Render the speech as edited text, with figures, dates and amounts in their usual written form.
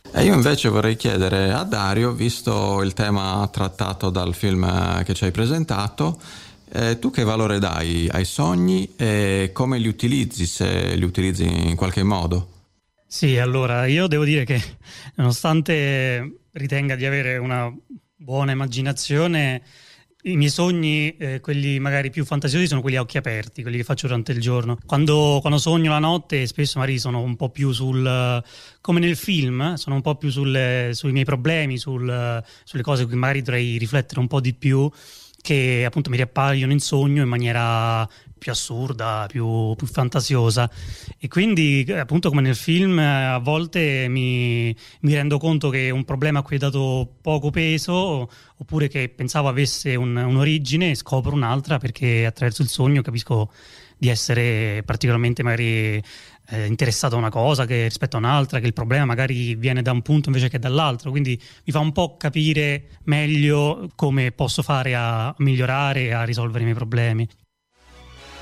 E io invece vorrei chiedere a Dario, visto il tema trattato dal film che ci hai presentato, tu che valore dai ai sogni e come li utilizzi, se li utilizzi in qualche modo? Sì, allora io devo dire che nonostante ritenga di avere una buona immaginazione, i miei sogni, quelli magari più fantasiosi, sono quelli a occhi aperti, quelli che faccio durante il giorno. Quando sogno la notte, spesso magari sono un po' più come nel film, sono un po' più sui miei problemi, sulle cose su cui magari dovrei riflettere un po' di più, che appunto mi riappaiono in sogno in maniera più assurda, più fantasiosa. E quindi, appunto, come nel film, a volte mi rendo conto che un problema a cui ho dato poco peso, oppure che pensavo avesse un'origine, scopro un'altra perché attraverso il sogno capisco di essere particolarmente magari interessato a una cosa che rispetto a un'altra, che il problema magari viene da un punto invece che dall'altro, quindi mi fa un po' capire meglio come posso fare a migliorare e a risolvere i miei problemi.